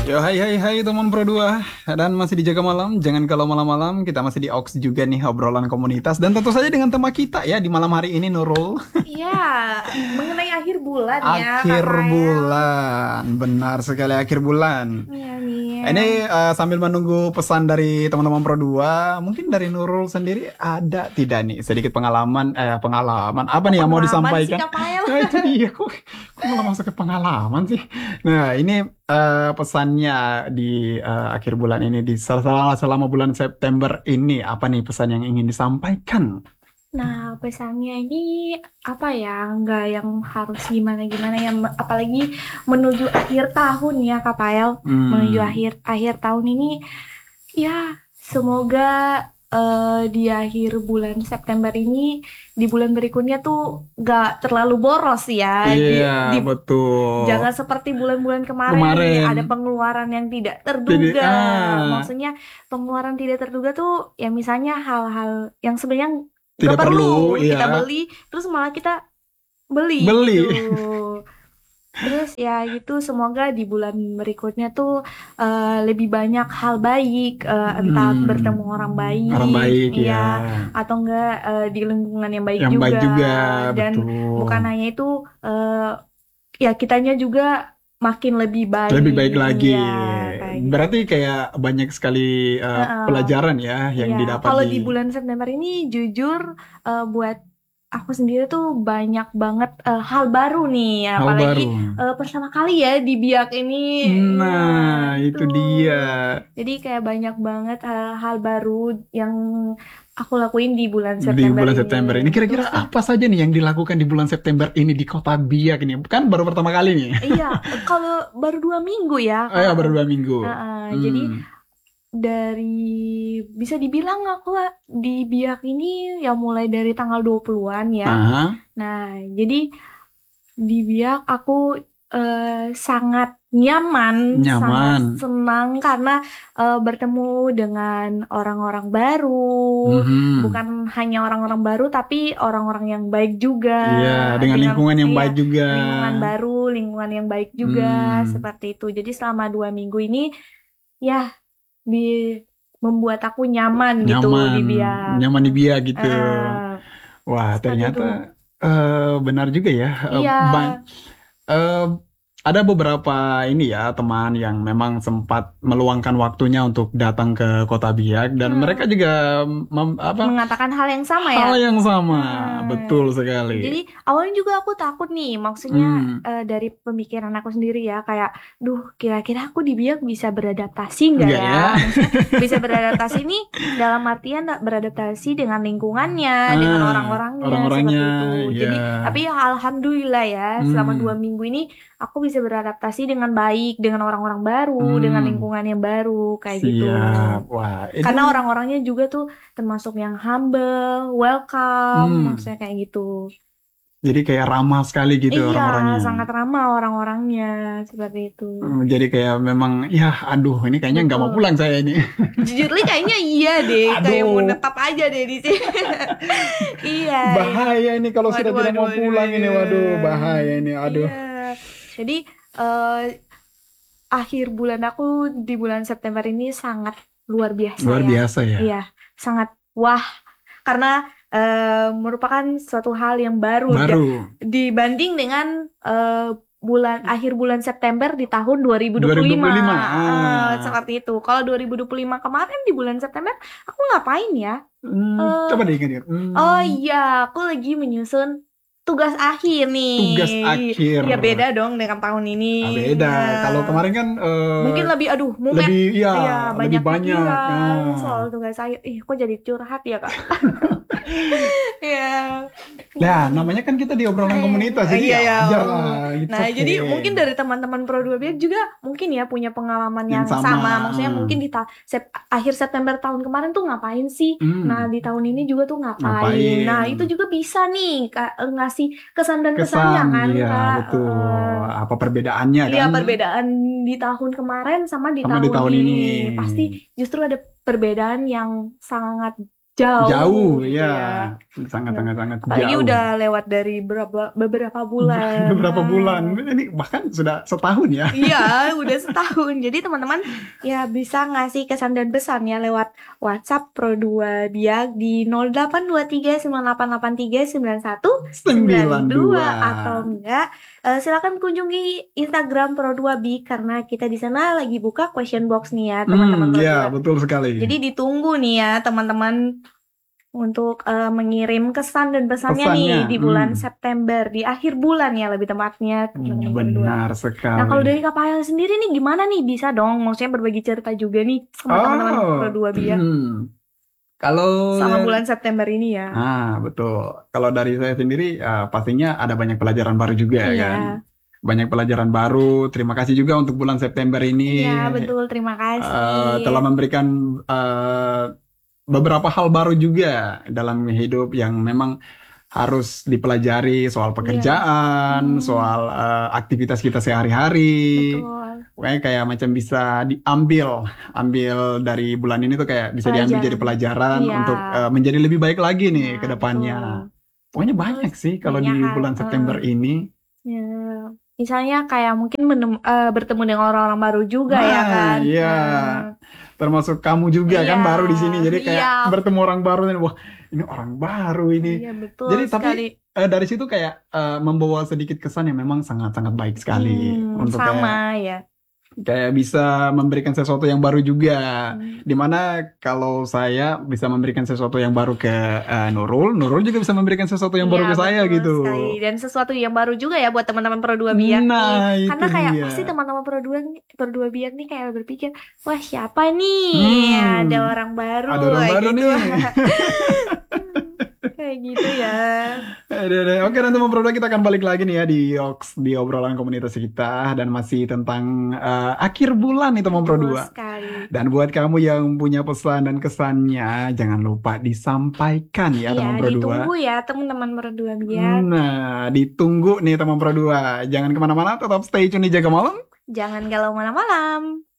Yo, hai teman Pro 2. Dan masih dijaga malam. Jangan kalau malam-malam kita masih di Aux juga nih obrolan komunitas. Dan tentu saja dengan tema kita ya di malam hari ini Nurul. Iya, mengenai akhir bulan ya, Kak Akhir Fael. bulan. Benar sekali akhir bulan. Iya nih. Ini sambil menunggu pesan dari teman-teman Pro 2, mungkin dari Nurul sendiri ada tidak nih sedikit pengalaman apa Kok nih yang mau pengalaman sih, disampaikan? Kak Fael? Nah, itu dia kok malah masuk ke pengalaman sih. Nah, ini pesannya di akhir bulan ini di selama bulan September ini apa nih pesan yang ingin disampaikan? Nah, pesannya ini apa ya? Nggak yang harus gimana-gimana ya. Apalagi menuju akhir tahun ya, Kak Fael. Menuju Hmm, akhir akhir tahun ini, ya semoga di akhir bulan September ini, di bulan berikutnya tuh nggak terlalu boros ya. iya Di betul. Jangan seperti bulan-bulan kemarin nih, Kemarin ada pengeluaran yang tidak jadi terduga. Maksudnya pengeluaran tidak terduga tuh ya misalnya hal-hal yang sebenarnya nggak tidak perlu perlu ya kita beli, terus malah kita beli gitu. beli. Terus ya gitu, semoga di bulan berikutnya tuh lebih banyak hal baik, entah bertemu orang Orang baik, baik ya, ya, atau enggak di lingkungan yang baik yang baik juga. juga Dan betul. bukan hanya itu, ya kitanya juga makin lebih Lebih baik baik, lagi. iya kayak gitu. Berarti kayak banyak sekali Heeh. pelajaran ya yang Iya, didapat kalau di di bulan September ini jujur, buat aku sendiri tuh banyak banget hal baru nih, hal apalagi baru. pertama kali ya di Biak ini. Iya, Nah, itu. itu dia. Jadi kayak banyak banget hal baru yang aku lakuin di bulan Di September bulan ini. September ini Betul kira-kira sih. apa saja nih yang dilakukan di bulan September ini di Kota Biak ini? Kan baru pertama kali nih. Iya, kalau baru 2 minggu ya, Oh Kak. ya, baru 2 minggu. Jadi Hmm. dari bisa dibilang aku di Biak ini ya mulai dari tanggal 20-an ya. Aha, Nah, jadi di Biak aku sangat nyaman, sangat nyaman. senang karena bertemu dengan orang-orang baru, Mhm. bukan hanya orang-orang baru tapi orang-orang yang baik juga, Iya, dengan dengan lingkungan yang iya, baik juga. lingkungan baru, lingkungan yang baik juga Hmm, seperti itu. Jadi selama 2 minggu ini ya di membuat aku nyaman gitu di nyaman, Biak. nyaman di Biak gitu. Eh, Wah, seperti ternyata itu. benar juga ya. Iya, Eh, ada beberapa ini ya teman yang memang sempat meluangkan waktunya untuk datang ke Kota Biak dan mereka hmm, juga apa mengatakan hal yang sama ya. hal yang sama, betul Hmm. sekali. Jadi awalnya juga aku takut nih, maksudnya Hmm, dari pemikiran aku sendiri ya, kayak, duh, kira-kira aku di Biak bisa beradaptasi nggak enggak ya? ya? Maksudnya bisa beradaptasi nih dalam artian beradaptasi dengan lingkungannya, dengan Ah, orang-orangnya orang-orangnya, seperti itu. ya. Jadi, tapi ya alhamdulillah ya, selama dua Hmm, minggu ini aku bisa beradaptasi dengan baik, dengan orang-orang baru, dengan hmm, lingkungan yang baru, kayak gitu. siap. Wah, itu. Karena orang-orangnya juga tuh termasuk yang humble, welcome, Hmm, maksudnya kayak gitu. jadi kayak ramah sekali gitu Iya, orang-orangnya. sangat ramah orang-orangnya, seperti itu. Jadi kayak memang, ya, aduh, ini kayaknya nggak mau Betul. pulang saya ini. Jujur li kayaknya iya deh, kayak mau Aduh, netap aja deh di sini. Iya, iya. bahaya ini kalau sudah Waduh, tidak waduh, mau waduh, pulang ini. Waduh, waduh. bahaya ini. Aduh, Iya. Jadi, eh, akhir bulan aku di bulan September ini sangat luar biasa luar ya. biasa ya. Iya, sangat wah karena merupakan suatu hal yang baru Baru dibanding dengan akhir bulan September di tahun 2025. 2025. Ah. Seperti itu. Kalau 2025 kemarin di bulan September aku ngapain ya? Eh, Coba diingat-ingat. oh iya, aku lagi menyusun tugas akhir nih. Tugas akhir. Ya beda dong dengan tahun ini. Ah, beda. Ya. Kalau kemarin kan Mungkin lebih, aduh, mungkin lebih, ya, ya lebih banyak banyak. pikiran soal Ah. tugas saya. Ih, kok jadi curhat ya, Kak? Ya. Nah, namanya kan kita di obrolan komunitas, jadi Iya ya ya. wajar lah. It's Nah, jadi okay. mungkin dari teman-teman Pro 2 Biak juga mungkin ya punya pengalaman Yang yang sama. sama. Maksudnya mungkin di akhir September tahun kemarin tuh ngapain sih? Nah, Hmm, di tahun ini juga tuh ngapain? Nah, ngapain? itu juga bisa nih Kak, ngasih kesan dan pesannya Kesan, kan, iya Kak. betul. Apa perbedaannya Iya, kan perbedaan di tahun kemarin sama di sama di tahun tahun ini. ini? Pasti justru ada perbedaan yang sangat Jauh, gitu ya. ya. Sangat, Ya. sangat, sangat Apalagi jauh. udah lewat dari beberapa bulan. Beberapa bulan. Nah, Ini bahkan sudah setahun ya. iya, udah setahun. Jadi teman-teman ya bisa ngasih kesan dan pesan ya lewat WhatsApp Pro2 Biak di 082398839192 atau 92. enggak silakan kunjungi Instagram Pro2 Biak karena kita di sana lagi buka question box nih ya teman-teman Ya, Pro2. betul sekali. Jadi ditunggu nih ya teman-teman untuk mengirim kesan dan pesannya nih Pesannya, di bulan September, di akhir bulan ya lebih tepatnya teman-teman Pro2. benar Nah, kalau sekali. dari Kak Pahel sendiri nih gimana nih? Bisa dong, maksudnya berbagi cerita juga nih sama teman-teman Oh, Pro2 Biak kalau sama bulan September ini ya. betul. Kalau dari saya sendiri, pastinya ada banyak pelajaran baru juga Iya. kan. Banyak pelajaran baru. Terima kasih juga untuk bulan September ini. Iya, betul. Terima kasih. Telah memberikan beberapa hal baru juga dalam hidup yang memang harus dipelajari soal pekerjaan, soal aktivitas kita sehari-hari. Betul. Pokoknya kayak macam bisa ambil dari bulan ini tuh kayak bisa diambil jadi pelajaran Iya. untuk menjadi lebih baik lagi nih Nah, ke depannya. betul. Pokoknya banyak sih kalau di banyak hal, bulan September ini. Ya, misalnya kayak mungkin bertemu dengan orang-orang baru juga ya kan. Iya. Termasuk kamu juga kan Iya. baru di sini. Jadi kayak Iya. bertemu orang baru dan wah, ini orang baru ini. Iya, betul Jadi sekali. tapi dari situ kayak membawa sedikit kesan yang memang sangat-sangat baik sekali untuk sama ya. kayak bisa memberikan sesuatu yang baru juga. Dimana kalau saya bisa memberikan sesuatu yang baru ke Nurul juga bisa memberikan sesuatu yang baru ke saya betul gitu. sekali. Dan sesuatu yang baru juga ya buat teman-teman Pro2 Biak Nah, nih. itu Karena kayak dia. pasti teman-teman Pro2 Biak nih kayak berpikir, wah siapa nih? Ada orang baru. Ada orang baru gitu. nih. Kayak gitu ya. Oke, nanti Pro2 kita akan balik lagi nih ya di obrolan komunitas kita dan masih tentang akhir bulan itu Pro2. Betul sekali. Dan buat kamu yang punya pesan dan kesannya jangan lupa disampaikan ya teman Pro2. Ditunggu ya teman-teman Pro2 Biak. Nah, ditunggu nih teman Pro2. Jangan kemana-mana, tetap stay tune di Jaga Malam. Jangan galau malam-malam.